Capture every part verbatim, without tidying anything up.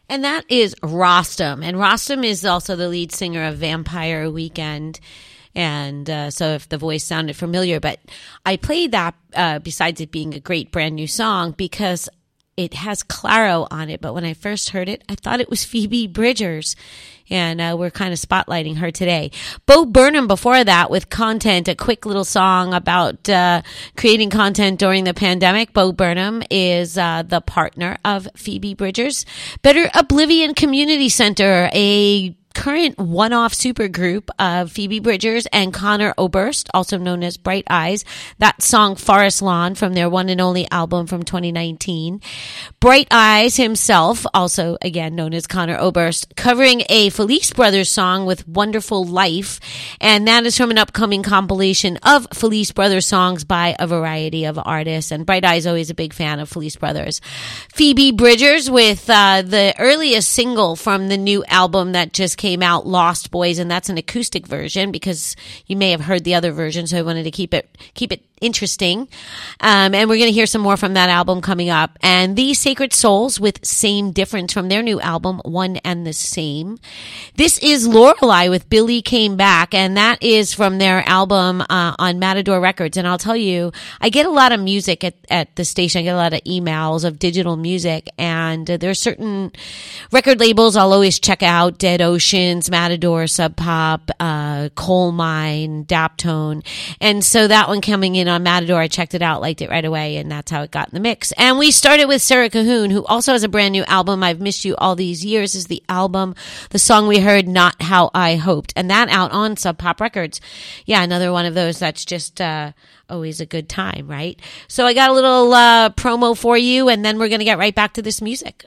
And that is Rostam. And Rostam is also the lead singer of Vampire Weekend. And uh, so if the voice sounded familiar, but I played that uh, besides it being a great brand new song because it has Claro on it. But when I first heard it, I thought it was Phoebe Bridgers. And uh, we're kind of spotlighting her today. Bo Burnham before that with Content, a quick little song about uh, creating content during the pandemic. Bo Burnham is uh, the partner of Phoebe Bridgers. Better Oblivion Community Center, a current one-off supergroup of Phoebe Bridgers and Connor Oberst, also known as Bright Eyes. That song Forest Lawn from their one and only album from twenty nineteen. Bright Eyes himself, also again known as Connor Oberst, covering a Felice Brothers song with Wonderful Life, and that is from an upcoming compilation of Felice Brothers songs by a variety of artists, and Bright Eyes always a big fan of Felice Brothers. Phoebe Bridgers with uh, the earliest single from the new album that just came came out, Lost Boys, and that's an acoustic version because you may have heard the other version, so I wanted to keep it keep it interesting. Um, and we're going to hear some more from that album coming up. And The Sacred Souls with Same Difference from their new album, One and the Same. This is Lorelei with Billy Came Back, and that is from their album uh, on Matador Records. And I'll tell you, I get a lot of music at, at the station. I get a lot of emails of digital music, and uh, there are certain record labels I'll always check out: Dead Oceans, Matador, Sub Pop, uh, Coal Mine, Daptone. And so that one coming in on Matador, I checked it out, liked it right away, and that's how it got in the mix. And we started with Sarah Cahoon, who also has a brand new album, I've Missed You All These Years is the album. The song we heard, Not How I Hoped, and that out on Sub Pop Records. Yeah, another one of those that's just uh always a good time, right? So I got a little uh promo for you, and then we're going to get right back to this music.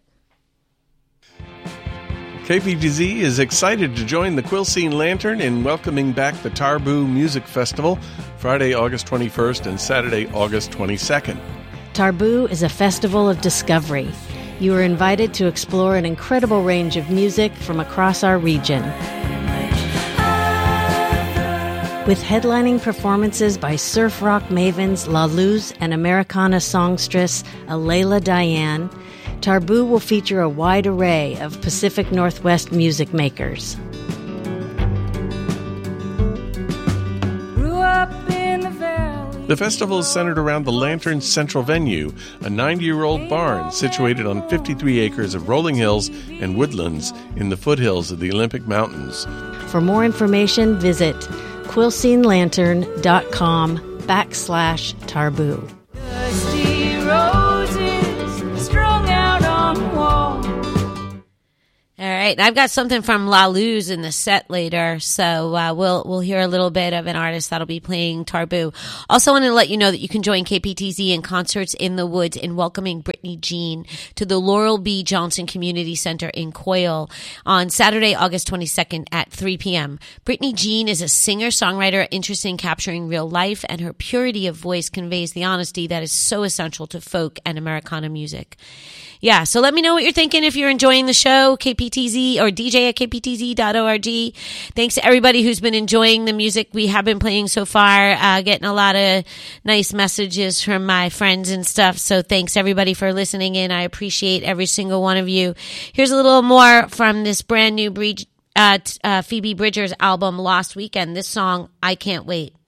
K P T Z is excited to join the Quilcene Lantern in welcoming back the Tarboo Music Festival, Friday, August twenty-first and Saturday, August twenty-second. Tarboo is a festival of discovery. You are invited to explore an incredible range of music from across our region. With headlining performances by surf rock mavens La Luz and Americana songstress Alayla Diane, Tarboo will feature a wide array of Pacific Northwest music makers. The festival is centered around the Lantern's central venue, a ninety-year-old barn situated on fifty-three acres of rolling hills and woodlands in the foothills of the Olympic Mountains. For more information, visit quilcenelantern.com backslash Tarboo. Dusty roses strung out on the wall. All right, I've got something from La Luz in the set later, so uh, we'll we'll hear a little bit of an artist that'll be playing Tarboo. Also want to let you know that you can join K P T Z in Concerts in the Woods in welcoming Brittany Jean to the Laurel B. Johnson Community Center in Coyle on Saturday, August twenty-second at three p.m. Brittany Jean is a singer-songwriter interested in capturing real life, and her purity of voice conveys the honesty that is so essential to folk and Americana music. Yeah, so let me know what you're thinking if you're enjoying the show, K P T Z or D J at K P T Z dot org. Thanks to everybody who's been enjoying the music we have been playing so far, uh, getting a lot of nice messages from my friends and stuff. So thanks everybody for listening in. I appreciate every single one of you. Here's a little more from this brand new uh, uh, Phoebe Bridgers album, Lost Weekend. This song, I Can't Wait.